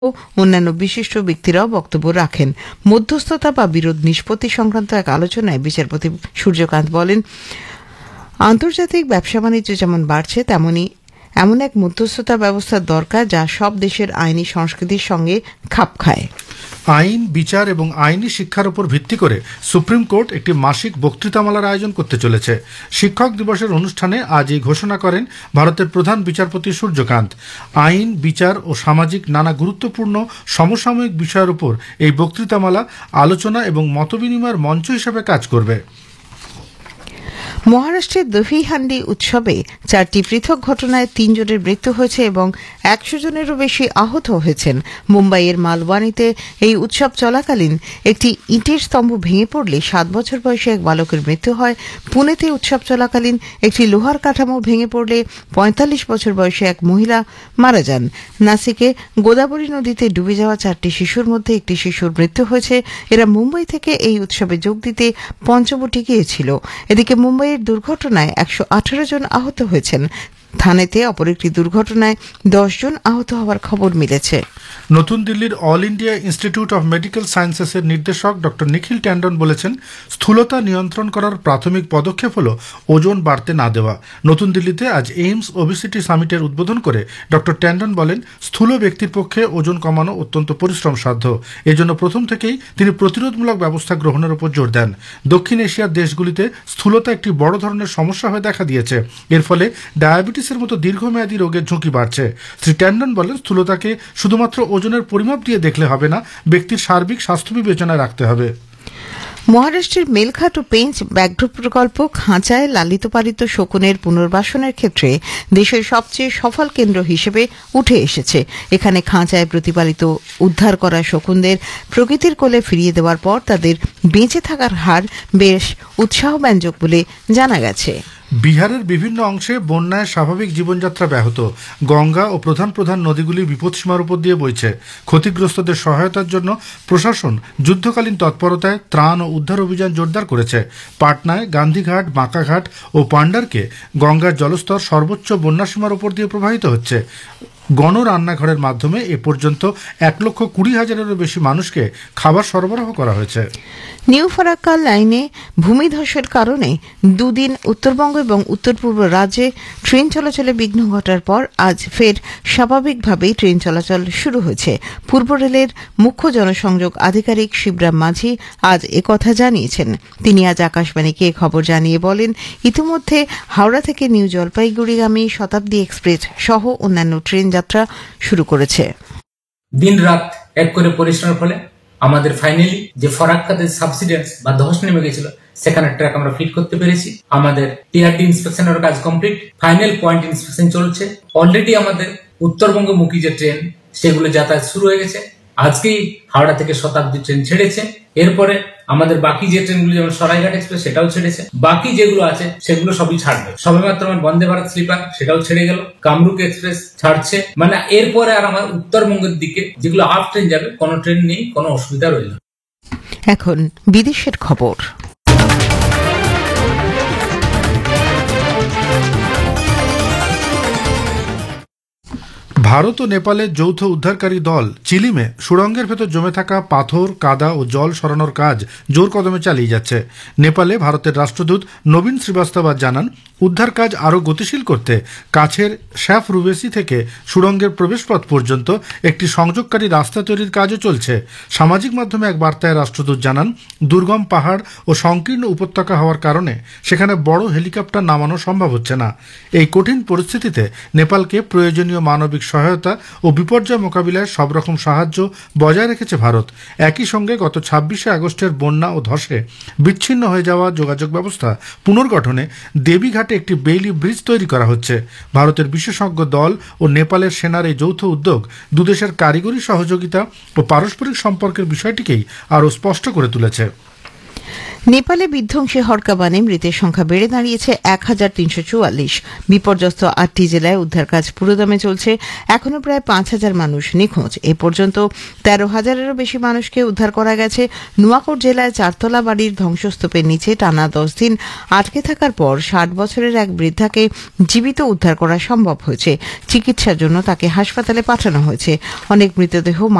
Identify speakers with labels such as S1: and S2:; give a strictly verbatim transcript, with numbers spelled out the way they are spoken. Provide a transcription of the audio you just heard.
S1: অন্যান্য বিশিষ্ট ব্যক্তিরাও বক্তব্য রাখেন। মধ্যস্থতা বা বিরোধ নিষ্পত্তি সংক্রান্ত এক আলোচনায় বিচারপতি সূর্যকান্ত বলেন, আন্তর্জাতিক ব্যবসা বাণিজ্য যেমন বাড়ছে তেমনি এমন এক মধ্যস্থতা ব্যবস্থার দরকার যা সব দেশের আইনি সংস্কৃতির সঙ্গে খাপ খায়।
S2: আইন, বিচার এবং আইনি শিক্ষার উপর ভিত্তি করে সুপ্রিম কোর্ট একটি মাসিক বক্তৃতামালার আয়োজন করতে চলেছে। শিক্ষক দিবসের অনুষ্ঠানে আজ এই ঘোষণা করেন ভারতের প্রধান বিচারপতি সূর্যকান্ত। আইন, বিচার ও সামাজিক নানা গুরুত্বপূর্ণ সমসাময়িক বিষয়ের উপর এই বক্তৃতামালা আলোচনা এবং মতবিনিময়ের মঞ্চ হিসেবে কাজ করবে।
S1: মহারাষ্ট্রের দহিহান্ডি উৎসবে চারটি পৃথক ঘটনায় তিনজনের মৃত্যু হয়েছে এবং একশো জনেরও বেশি আহত হয়েছেন। মুম্বাইয়ের মালওয়ানিতে এই উৎসব চলাকালীন একটি ইটের স্তম্ভ ভেঙে পড়লে সাত বছর বয়সী এক বালকের মৃত্যু হয়। পুনেতে উৎসব চলাকালীন একটি লোহার কাঠামো ভেঙে পড়লে পঁয়তাল্লিশ বছর বয়সী এক মহিলা মারা যান। নাসিকে গোদাবরী নদীতে ডুবে যাওয়া চারটি শিশুর মধ্যে একটি শিশুর মৃত্যু হয়েছে। এরা মুম্বাই থেকে এই উৎসবে যোগ দিতে পঞ্চবটি গিয়েছিল। এদিকে মুম্বাই দুর্ঘটনায় একশো আঠারো জন আহত হয়েছেন। থানেতে অপর একটি দুর্ঘটনায় দশ জন আহত হওয়ার খবর মিলেছে।
S2: নতুন দিল্লির all India institute of medical সায়েন্সেসের নির্দেশক ডক্টর নিখিল ট্যান্ডন বলেছেন, স্থূলতা নিয়ন্ত্রণ করার প্রাথমিক পদক্ষেপ হল ওজন বাড়তে না দেওয়া। নতুন দিল্লিতে আজ এইমস ওবিসিটি সামিটের উদ্বোধন করে ডক্টর ট্যান্ডন বলেন, স্থূল ব্যক্তির পক্ষে ওজন কমানো অত্যন্ত পরিশ্রম সাধ্য। এজন্য প্রথম থেকেই তিনি প্রতিরোধমূলক ব্যবস্থা গ্রহণের উপর জোর দেন। দক্ষিণ এশিয়ার দেশগুলিতে স্থূলতা একটি বড় ধরনের সমস্যা হয়ে দেখা দিয়েছে। এর ফলে ডায়াবেটিসের মতো দীর্ঘমেয়াদী রোগের ঝুঁকি বাড়ছে। শ্রী ট্যান্ডন বলেন, স্থূলতাকে শুধুমাত্র ওজনের পরিমাপ দিয়ে দেখলে হবে না, ব্যক্তির সার্বিক স্বাস্থ্য বিবেচনায় রাখতে হবে।
S1: মহারাষ্ট্রের মেলঘাট ও পেঞ্চ ব্যাঘ্র প্রকল্প খাঁচায় লালিত পালিত শকুনের পুনর্বাসনের ক্ষেত্রে দেশের সবচেয়ে সফল কেন্দ্র হিসেবে উঠে এসেছে। এখানে খাঁচায় প্রতিপালিত উদ্ধার করা শকুনদের প্রকৃতির কোলে ফিরিয়ে দেওয়ার পর তাদের বেঁচে থাকার হার বেশ উৎসাহব্যঞ্জক বলে জানা গেছে।
S2: বিহারের বিভিন্ন অংশে বন্যায় স্বাভাবিক জীবনযাত্রা ব্যাহত। গঙ্গা ও প্রধান প্রধান নদীগুলি বিপদসীমার উপর দিয়ে বইছে। ক্ষতিগ্রস্তদের সহায়তার জন্য প্রশাসন যুদ্ধকালীন তৎপরতায় ত্রাণ ও উদ্ধার অভিযান জোরদার করেছে। পাটনায় গান্ধীঘাট, বাঁকাঘাট ও পান্ডারকে গঙ্গার জলস্তর সর্বোচ্চ বন্যাসীমার উপর দিয়ে প্রবাহিত হচ্ছে। গণ রান্নাঘরের মাধ্যমে এ পর্যন্ত এক লক্ষ কুড়ি হাজারেরও বেশি মানুষকে খাবার সরবরাহ করা হয়েছে।
S1: নিউ ফারাক্কা লাইনে ভূমিধসের কারণে দুদিন উত্তরবঙ্গ এবং উত্তর পূর্ব রাজ্যে ট্রেন চলাচলে বিঘ্ন ঘটার পর আজ ফের স্বাভাবিকভাবেই ট্রেন চলাচল শুরু হয়েছে। পূর্ব রেলের মুখ্য জনসংযোগ আধিকারিক শিবরাম মাঝি আজ একথা জানিয়েছেন। তিনি আজ আকাশবাণীকে এ খবর জানিয়ে বলেন, ইতিমধ্যে হাওড়া থেকে নিউ জলপাইগুড়িগামী শতাব্দী এক্সপ্রেস সহ অন্যান্য ট্রেন যাত্রা শুরু করেছে।
S3: দিন রাত এক করে পরিশ্রমের ফলে আমাদের ফাইনালি যে ফরাক্কাতে সাবসিডেন্স বা ধস নেমে গেছিল সেখানে ট্র্যাক আমরা ফিট করতে পেরেছি। আমাদের টিআরডি ইন্সপেকশনের কাজ কমপ্লিট, ফাইনাল পয়েন্ট ইন্সপেকশন চলছে। অলরেডি আমাদের উত্তরবঙ্গমুখী যে ট্রেন সেগুলো যাতায়াত শুরু হয়ে গেছে। আজকেই হাওড়া থেকে শতাব্দী ট্রেন ছেড়েছে। এরপরে আমাদের বাকি যে ট্রেনগুলো যেমন সরাইঘাট এক্সপ্রেস সেটাও ছেড়েছে। বাকি যেগুলো আছে সেগুলো সবই ছাড়বে। সবেমাত্র আমার বন্দে ভারত স্লিপার সেটাও ছেড়ে গেল। কামরূপ এক্সপ্রেস ছাড়ছে। মানে এরপরে আর আমার উত্তরবঙ্গের দিকে যেগুলো আপ ট্রেন যাবে কোনো ট্রেন নেই, কোনো অসুবিধা রইল।
S1: এখন বিদেশের খবর।
S2: ভারত ও নেপালের যৌথ উদ্ধারকারী দল চিলিমে সুড়ঙ্গের ভেতর জমে থাকা পাথর, কাদা ও জল সরানোর কাজ জোর কদমে চালিয়ে যাচ্ছে। নেপালে ভারতের রাষ্ট্রদূত নবীন শ্রীবাস্তব জানান, উদ্ধার কাজ আরও গতিশীল করতে কাছের শ্যাফ রুবেসি থেকে সুড়ঙ্গের প্রবেশপথ পর্যন্ত একটি সংযোগকারী রাস্তা তৈরির কাজও চলছে। সামাজিক মাধ্যমে এক বার্তায় রাষ্ট্রদূত জানান, দুর্গম পাহাড় ও সংকীর্ণ উপত্যকা হওয়ার কারণে সেখানে বড় হেলিকপ্টার নামানো সম্ভব হচ্ছে না। এই কঠিন পরিস্থিতিতে নেপালকে প্রয়োজনীয় মানবিক সহায়তা ও বিপর্যয় মোকাবিলায় সব রকম সাহায্য বজায় রেখেছে ভারত। একই সঙ্গে গত ছাব্বিশে আগস্টের বন্যা ও ধসে বিচ্ছিন্ন হয়ে যাওয়া যোগাযোগ ব্যবস্থা পুনর্গঠনে দেবীঘাটে একটি বেইলি ব্রিজ তৈরি করা হচ্ছে। ভারতের বিশেষজ্ঞ দল ও নেপালের সেনার এই যৌথ উদ্যোগ দুদেশের কারিগরি সহযোগিতা ও পারস্পরিক সম্পর্কের বিষয়টিকেই আরও স্পষ্ট করে তুলেছে।
S1: নেপালে বিধ্বংসী হড়কাবানে মৃতের সংখ্যা বেড়ে দাঁড়িয়েছে এক হাজার তিনশো চুয়াল্লিশ। বিপর্যস্ত আটটি জেলায় উদ্ধার কাজ পুরোদমে চলছে। এখনও প্রায় পাঁচ হাজার মানুষ নিখোঁজ। এ পর্যন্ত তেরো হাজারেরও বেশি মানুষকে উদ্ধার করা গেছে। নোয়াকোট জেলায় চারতলা বাড়ির ধ্বংসস্তূপের নিচে টানা দশ দিন আটকে থাকার পর ষাট বছরের এক বৃদ্ধাকে জীবিত উদ্ধার করা সম্ভব হয়েছে। চিকিৎসার জন্য তাকে হাসপাতালে পাঠানো হয়েছে। অনেক মৃতদেহ